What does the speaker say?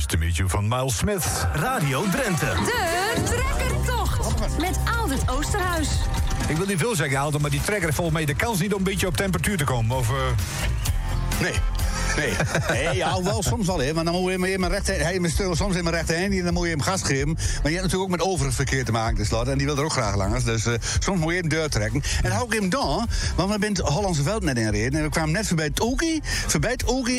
Nice to meet you van Miles Smith. Radio Drenthe. De trekkertocht met Aldert Oosterhuis. Ik wil niet veel zeggen, Aalder, maar die trekker heeft volgens mij de kans niet om een beetje op temperatuur te komen. Of, Nee, ja, wel soms wel, hè. Maar dan moet je hem soms in mijn rechterhand en dan moet je hem gas geven. Maar je hebt natuurlijk ook met overig verkeer te maken, tenslotte. En die wil er ook graag langs. Dus soms moet je hem deur trekken. En dan hou ik hem dan, want we zijn het Hollandse veld net in reden. En we kwamen net voorbij het Okie.